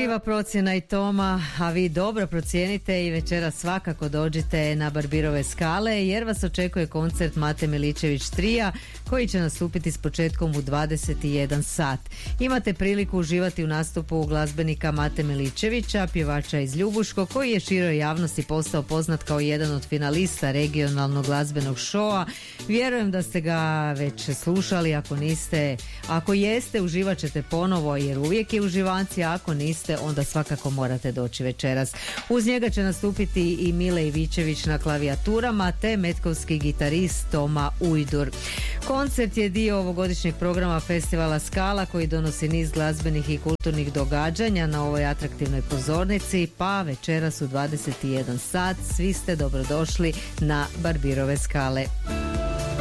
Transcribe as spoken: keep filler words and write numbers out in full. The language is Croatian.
Kriva procjena i Toma, a vi dobro procijenite i večeras svakako dođite na Barbirove skale jer vas očekuje koncert Mate Miličević trija koji će nastupiti s početkom u dvadeset jedan sat. Imate priliku uživati u nastupu glazbenika Mate Miličevića, pjevača iz Ljubuškog, koji je široj javnosti postao poznat kao jedan od finalista regionalnog glazbenog šoa. Vjerujem da ste ga već slušali, ako niste, ako jeste, uživat ćete ponovo jer uvijek je uživanci, a ako niste, onda svakako morate doći večeras. Uz njega će nastupiti i Mile Ivičević na klavijaturama te metkovski gitarist Toma Ujdur. Koncert je dio ovogodišnjeg programa Festivala Skala koji donosi niz glazbenih i kulturnih događanja na ovoj atraktivnoj pozornici, pa večeras u dvadeset jedan sat svi ste dobrodošli na Barbirove skale.